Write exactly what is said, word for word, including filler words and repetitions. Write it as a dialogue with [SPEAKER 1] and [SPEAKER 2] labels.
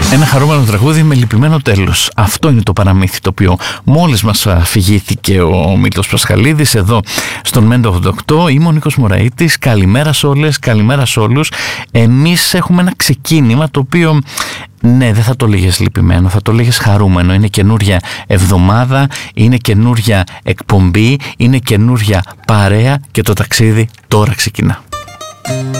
[SPEAKER 1] Ένα χαρούμενο τραγούδι με λυπημένο τέλος. Αυτό είναι το παραμύθι το οποίο μόλις μας αφηγήθηκε ο Μήλτος Πασχαλίδης εδώ στον Μέντα ογδόντα οκτώ. Είμαι ο Νίκος Μωραΐτης. Καλημέρα σε όλες, καλημέρα σε όλους. Εμείς έχουμε ένα ξεκίνημα το οποίο, ναι, δεν θα το λέγες λυπημένο, θα το λέγες χαρούμενο. Είναι καινούρια εβδομάδα, είναι καινούρια εκπομπή, είναι καινούρια παρέα και το ταξίδι τώρα ξεκινά.